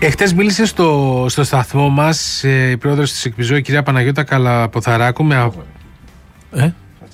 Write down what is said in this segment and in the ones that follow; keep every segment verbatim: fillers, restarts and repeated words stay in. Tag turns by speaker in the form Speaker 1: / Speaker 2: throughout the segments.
Speaker 1: Εχθές μίλησε στο, στο σταθμό μας ε, η πρόεδρος της ΕΚΠΙΖΟ, η κυρία Παναγιώτα Καλαποθαράκου, με, ε?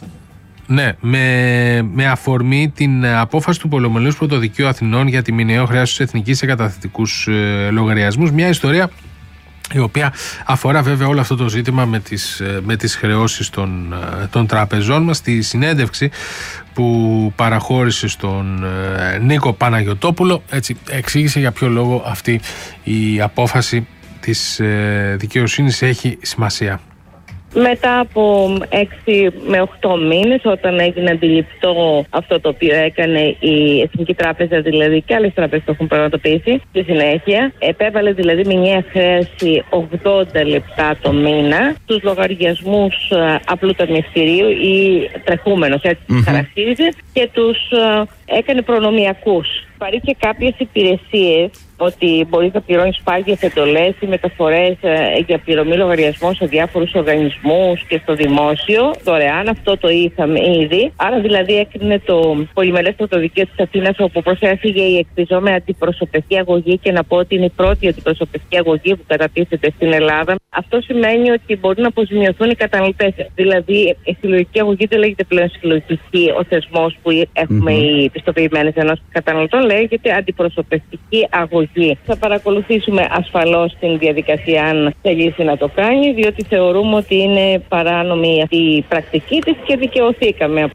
Speaker 1: ναι, με, με αφορμή την απόφαση του Πολυμελούς Πρωτοδικείου Αθηνών για τη μηνιαίο χρέος της εθνικής σε καταθετικούς ε, λογαριασμούς. Μια ιστορία η οποία αφορά βέβαια όλο αυτό το ζήτημα με τις, με τις χρεώσεις των, των τραπεζών μας. Στη συνέντευξη που παραχώρησε στον Νίκο Παναγιωτόπουλο, έτσι εξήγησε για ποιο λόγο αυτή η απόφαση της δικαιοσύνης έχει σημασία.
Speaker 2: Μετά από έξι με οκτώ μήνες, όταν έγινε αντιληπτό αυτό το οποίο έκανε η Εθνική Τράπεζα, δηλαδή και άλλες τράπεζες το έχουν πραγματοποιήσει, στη συνέχεια επέβαλε δηλαδή μηνιαία χρέωση ογδόντα λεπτά το μήνα στους λογαριασμούς απλού ταμιευτηρίου ή τρεχούμενος, έτσι mm-hmm. χαρακτήριζε, και τους έκανε προνομιακούς. Παρήχε κάποιες υπηρεσίες, ότι μπορείς να πληρώνεις πάγιες εντολές ή μεταφορές ε, για πληρωμή λογαριασμών σε διάφορους οργανισμούς και στο δημόσιο, δωρεάν. Αυτό το είχαμε ήδη. Άρα δηλαδή έκρινε το Πολυμελές Πρωτοδικείο της Αθήνας, όπου προσέφυγε η ΕΚΠΙΖΟ με αντιπροσωπευτική αγωγή, και να πω ότι είναι η πρώτη αντιπροσωπευτική αγωγή που κατατίθεται στην Ελλάδα. Αυτό σημαίνει ότι μπορούν να αποζημιωθούν οι καταναλωτές. Δηλαδή η συλλογική αγωγή δεν λέγεται πλέον συλλογική, ο θεσμός που έχουμε mm-hmm. οι πιστοποιημένες ενώσεις καταναλωτών, λέγεται αντιπροσωπευτική αγωγή. Θα παρακολουθήσουμε ασφαλώς την διαδικασία αν θελήσει να το κάνει, διότι θεωρούμε ότι είναι παράνομη αυτή η πρακτική της και δικαιωθήκαμε.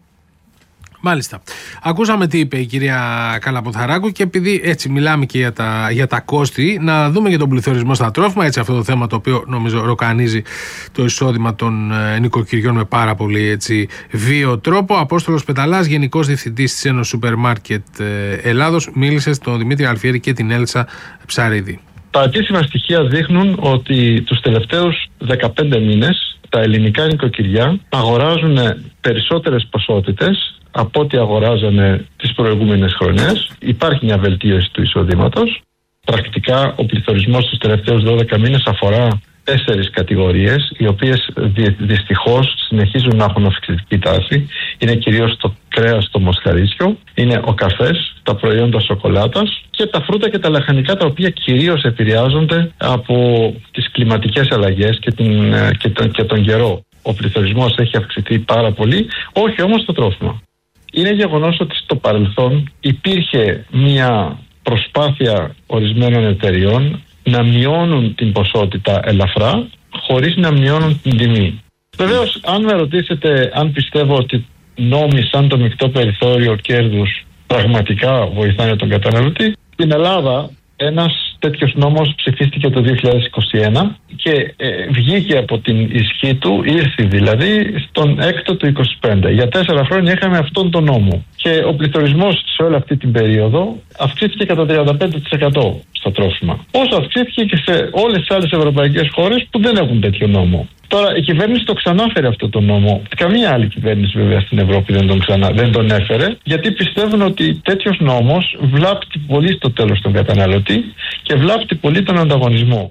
Speaker 1: Μάλιστα. Ακούσαμε τι είπε η κυρία Καλαποθαράκου, και επειδή έτσι μιλάμε και για τα, για τα κόστη, να δούμε και τον πληθωρισμό στα τρόφιμα, έτσι, αυτό το θέμα το οποίο νομίζω ροκανίζει το εισόδημα των ε, νοικοκυριών με πάρα πολύ έτσι, βίαιο τρόπο. Απόστολος Πεταλάς, Γενικός Διευθυντής της Ένωσης Σούπερ Μάρκετ ε, Ελλάδος, μίλησε στον Δημήτρη Αλφιέρη και την Έλσα Ψαρίδη.
Speaker 3: Τα επίσημα στοιχεία δείχνουν ότι τους τελευταίους δεκαπέντε μήνες τα ελληνικά νοικοκυριά αγοράζουν περισσότερες ποσότητες από ό,τι αγοράζανε τις προηγούμενες χρονιές. Υπάρχει μια βελτίωση του εισοδήματος. Πρακτικά ο πληθωρισμός τους τελευταίους δώδεκα μήνες αφορά τέσσερις κατηγορίες, οι οποίες δυστυχώς συνεχίζουν να έχουν αυξητική τάση. Είναι κυρίως το κρέας, το μοσχαρίσιο, είναι ο καφές, τα προϊόντα σοκολάτας και τα φρούτα και τα λαχανικά, τα οποία κυρίως επηρεάζονται από τις κλιματικές αλλαγές και, την, και, τον, και τον καιρό. Ο πληθωρισμός έχει αυξηθεί πάρα πολύ, όχι όμως το τρόφιμα. Είναι γεγονός ότι στο παρελθόν υπήρχε μια προσπάθεια ορισμένων εταιριών να μειώνουν την ποσότητα ελαφρά χωρίς να μειώνουν την τιμή. Βεβαίως, αν με ρωτήσετε αν πιστεύω ότι νόμοι σαν το μεικτό περιθώριο κέρδους πραγματικά βοηθάνε τον καταναλωτή, στην Ελλάδα ένας τέτοιος νόμος ψηφίστηκε το δύο χιλιάδες είκοσι ένα και ε, βγήκε από την ισχύ του, ήρθε δηλαδή στον έκτο του είκοσι πέντε. Για τέσσερα χρόνια είχαμε αυτόν τον νόμο και ο πληθωρισμός σε όλη αυτή την περίοδο αυξήθηκε κατά τριάντα πέντε τοις εκατό στα τρόφιμα. Όσο αυξήθηκε και σε όλες τις άλλες ευρωπαϊκές χώρες που δεν έχουν τέτοιο νόμο. Τώρα η κυβέρνηση το ξανάφερε αυτό το νόμο. Καμία άλλη κυβέρνηση βέβαια στην Ευρώπη δεν τον, ξανά, δεν τον έφερε, γιατί πιστεύουν ότι τέτοιος νόμος βλάπτει πολύ στο τέλος τον καταναλωτή και βλάπτει πολύ τον ανταγωνισμό.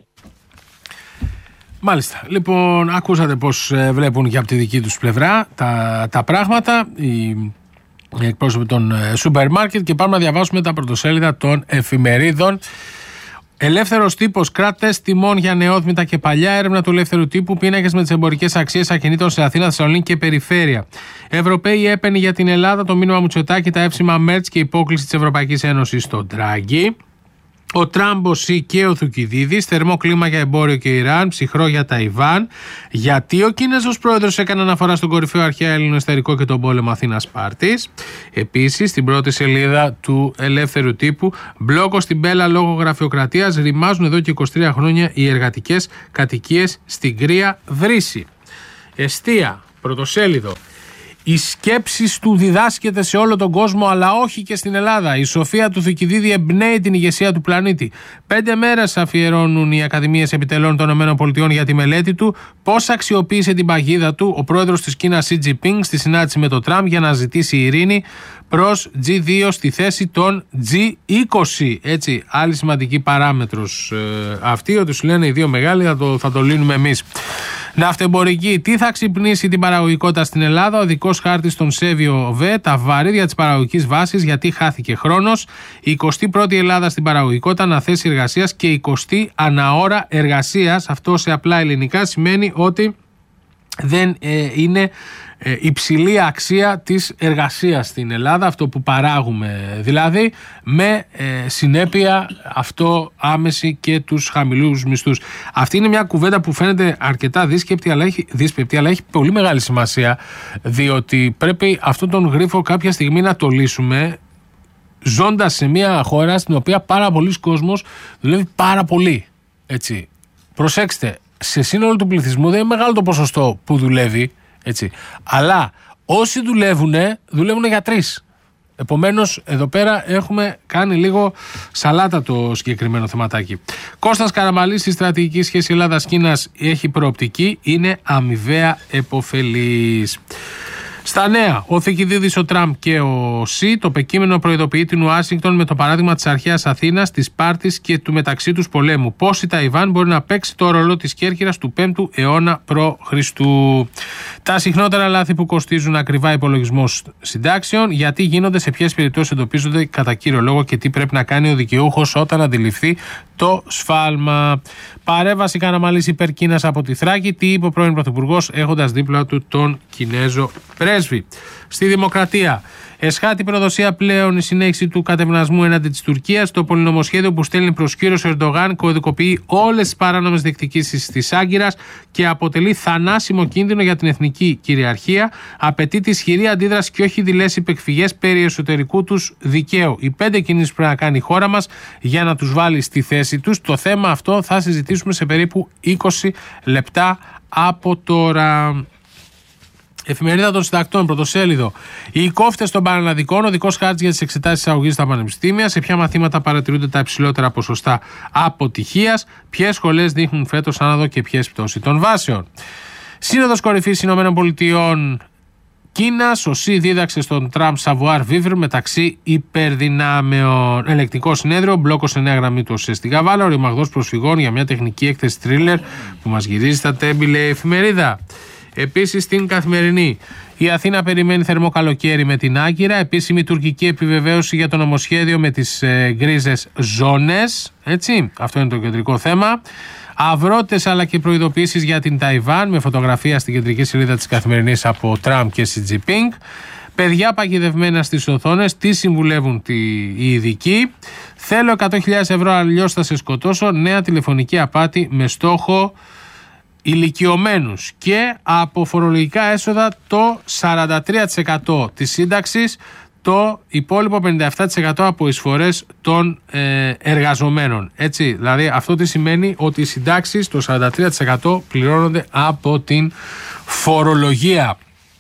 Speaker 1: Μάλιστα. Λοιπόν, ακούσατε πώς βλέπουν και από τη δική τους πλευρά τα, τα πράγματα οι, οι εκπρόσωποι των σούπερ μάρκετ, και πάμε να διαβάσουμε τα πρωτοσέλιδα των εφημερίδων. Ελεύθερος τύπος, κράτες τιμών για νεόδμητα και παλιά. Έρευνα του ελεύθερου τύπου, πίνακες με τις εμπορικές αξίες ακινήτων σε Αθήνα, Θεσσαλονίκη και περιφέρεια. Ευρωπαίοι έπαινοι για την Ελλάδα, το μήνυμα Μητσοτάκη, τα εύσημα Μέρτς και η υπόκληση της Ευρωπαϊκής Ένωσης στον Ντράγκη. Ο Τράμποσι και ο Θουκυδίδης, θερμό κλίμα για εμπόριο και Ιράν, ψυχρό για Ταϊβάν. Γιατί ο Κινέζος πρόεδρος έκανε αναφορά στον κορυφαίο αρχαία Έλληνο εσωτερικό και τον πόλεμο Αθήνας-Σπάρτης. Επίσης, στην πρώτη σελίδα του ελεύθερου τύπου, μπλόκο στην Πέλα λόγω γραφειοκρατίας, ρημάζουν εδώ και είκοσι τρία χρόνια οι εργατικές κατοικίες στην Κρία Βρύση. Εστία, πρωτοσέλιδο. Οι σκέψεις του διδάσκεται σε όλο τον κόσμο, αλλά όχι και στην Ελλάδα. Η σοφία του Θουκυδίδη εμπνέει την ηγεσία του πλανήτη. Πέντε μέρες αφιερώνουν οι Ακαδημίες Επιτελών των ΗΠΑ για τη μελέτη του. Πώς αξιοποίησε την παγίδα του ο πρόεδρος της Κίνας Σι Τζινπίνγκ στη συνάντηση με τον Τραμπ για να ζητήσει ειρήνη προς τζι δύο στη θέση των τζι είκοσι. Έτσι, άλλη σημαντική παράμετρος ε, αυτή, ότι σου λένε οι δύο μεγάλοι, θα το, θα το λύνουμε εμείς. Ναυτεμπορική, τι θα ξυπνήσει την παραγωγικότητα στην Ελλάδα? Ο δικός οδικός χάρτης των Σέβιο ΟΒΕ, τα βαρύδια της παραγωγικής βάσης, γιατί χάθηκε χρόνος, η εικοστή πρώτη Ελλάδα στην παραγωγικότητα, αναθέσει εργασίας και εικοστή αναώρα εργασίας. Αυτό σε απλά ελληνικά σημαίνει ότι δεν ε, είναι ε, υψηλή αξία της εργασίας στην Ελλάδα, αυτό που παράγουμε δηλαδή, με ε, συνέπεια αυτό άμεση και τους χαμηλούς μισθούς. Αυτή είναι μια κουβέντα που φαίνεται αρκετά δύσκεπτη, αλλά έχει, δύσκεπτη, αλλά έχει πολύ μεγάλη σημασία, διότι πρέπει αυτόν τον γρίφο κάποια στιγμή να το λύσουμε, ζώντας σε μια χώρα στην οποία πάρα πολλοί κόσμος δουλεύει πάρα πολύ. Έτσι. Προσέξτε, σε σύνολο του πληθυσμού δεν είναι μεγάλο το ποσοστό που δουλεύει, έτσι. Αλλά όσοι δουλεύουν, δουλεύουν για τρεις. Επομένως, εδώ πέρα έχουμε κάνει λίγο σαλάτα το συγκεκριμένο θεματάκι. Κώστας Καραμαλής, στη στρατηγική σχέση Ελλάδας-Κίνας έχει προοπτική, είναι αμοιβαία επωφελής. Στα νέα, ο Θεκηδίδης, ο Τραμπ και ο Σι, το πεκείμενο προειδοποιεί την Ουάσιγκτον με το παράδειγμα της αρχαίας Αθήνας, της Σπάρτης και του μεταξύ τους πολέμου. Πώς η Ταϊβάν μπορεί να παίξει το ρόλο της Κέρκυρας του πέμπτου αιώνα π.Χ. Τα συχνότερα λάθη που κοστίζουν ακριβά υπολογισμός συντάξεων, γιατί γίνονται, σε ποιες περιπτώσεις εντοπίζονται κατά κύριο λόγο και τι πρέπει να κάνει ο δικαιούχος όταν αντιληφθεί το σφάλμα. Παρέμβαση Καραμαλής υπέρ Κίνας από τη Θράκη. Τι είπε ο πρώην Πρωθυπουργός έχοντας δίπλα του τον Κινέζο πρέσβη. Στη Δημοκρατία. Εσχάτη προδοσία πλέον η συνέχιση του κατευνασμού έναντι της Τουρκίας. Το πολυνομοσχέδιο που στέλνει προς κύριο Ερντογάν κωδικοποιεί όλες τις παράνομες διεκδικήσεις της Άγκυρας και αποτελεί θανάσιμο κίνδυνο για την εθνική κυριαρχία. Απαιτεί τη ισχυρή αντίδραση και όχι δειλές υπεκφυγές περί εσωτερικού τους δικαίου. Οι πέντε κινήσεις που πρέπει να κάνει η χώρα μας για να τους βάλει στη θέση τους. Το θέμα αυτό θα συζητήσουμε σε περίπου είκοσι λεπτά από τώρα. Εφημερίδα των Συντακτών, πρωτοσέλιδο. Οι κόφτες των πανελλαδικών, οδικός χάρτης για τις εξετάσεις εισαγωγής στα πανεπιστήμια. Σε ποια μαθήματα παρατηρούνται τα υψηλότερα ποσοστά αποτυχίας. Ποιες σχολές δείχνουν φέτος άνοδο και ποιες πτώση των βάσεων. Σύνοδος κορυφής Ηνωμένων Πολιτειών Κίνας. Ο Σι δίδαξε στον Τραμπ savoir vivre μεταξύ υπερδυνάμεων. Ελεκτικό συνέδριο, μπλόκος εννέα γραμμή του ΟΣΕ στην Καβάλα. Οριμαγδός προσφυγών για μια τεχνική έκθεση τρίλερ που μας γυρίζει στα τέμπη, λέει η εφημερίδα. Επίσης στην Καθημερινή. Η Αθήνα περιμένει θερμό καλοκαίρι με την Άγκυρα. Επίσημη τουρκική επιβεβαίωση για το νομοσχέδιο με τις ε, γκρίζες ζώνες. Έτσι, αυτό είναι το κεντρικό θέμα. Αυρότες αλλά και προειδοποιήσεις για την Ταϊβάν, με φωτογραφία στην κεντρική σελίδα της Καθημερινής από Τραμπ και Σι Τζινπίνγκ. Παιδιά παγιδευμένα στις οθόνες, τι συμβουλεύουν οι ειδικοί. Θέλω εκατό χιλιάδες ευρώ, αλλιώς θα σε σκοτώσω. Νέα τηλεφωνική απάτη με στόχο ηλικιωμένους. Και από φορολογικά έσοδα το σαράντα τρία τοις εκατό της σύνταξης, το υπόλοιπο πενήντα επτά τοις εκατό από εισφορές των ε, εργαζομένων. Έτσι, δηλαδή αυτό τι σημαίνει? Ότι οι συντάξεις, το σαράντα τρία τοις εκατό πληρώνονται από την φορολογία.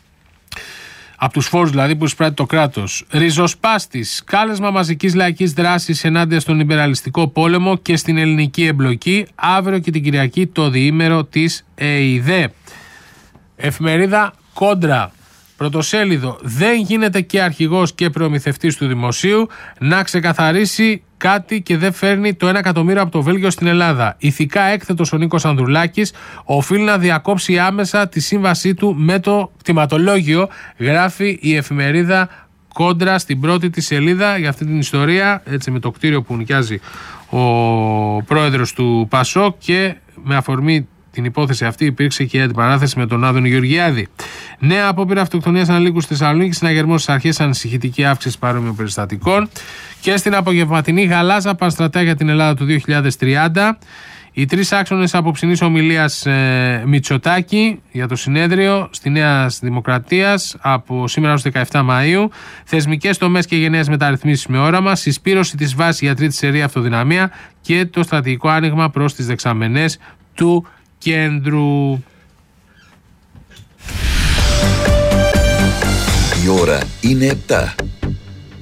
Speaker 1: Από τους φόρους δηλαδή που εισπράττει το κράτος. Ριζοσπάστης, κάλεσμα μαζικής λαϊκής δράσης ενάντια στον υπεραλιστικό πόλεμο και στην ελληνική εμπλοκή. Αύριο και την Κυριακή το διήμερο της ΕΙΔΕ. Εφημερίδα Κόντρα. Πρωτοσέλιδο. Δεν γίνεται και αρχηγός και προμηθευτής του δημοσίου να ξεκαθαρίσει κάτι και δεν φέρνει το ένα εκατομμύριο από το Βέλγιο στην Ελλάδα. Ηθικά έκθετος ο Νίκος Ανδρουλάκης οφείλει να διακόψει άμεσα τη σύμβασή του με το κτηματολόγιο, γράφει η εφημερίδα Κόντρα στην πρώτη της σελίδα για αυτή την ιστορία, έτσι, με το κτίριο που νοικιάζει ο πρόεδρος του ΠΑΣΟΚ, και με αφορμή την υπόθεση αυτή υπήρξε και η αντιπαράθεση με τον Άδωνη Γεωργιάδη. Νέα απόπειρα αυτοκτονίας ανηλίκου στη Θεσσαλονίκη, συναγερμός στις αρχές, ανησυχητική αύξηση παρόμοιων περιστατικών. Και στην απογευματινή γαλάζα πανστρατέα για την Ελλάδα του δύο χιλιάδες τριάντα. Οι τρεις άξονες απόψινής ομιλίας ε, Μητσοτάκη για το συνέδριο στη Νέα Δημοκρατία από σήμερα ως δεκαεφτά Μαΐου. Θεσμικές τομές και γενναίες μεταρρυθμίσεις με όραμα. Συσπήρωση της βάσης για τρίτη σερία αυτοδυναμία και το στρατηγικό άνοιγμα προς τις δεξαμενές του κέντρου.
Speaker 4: Η ώρα είναι επτά.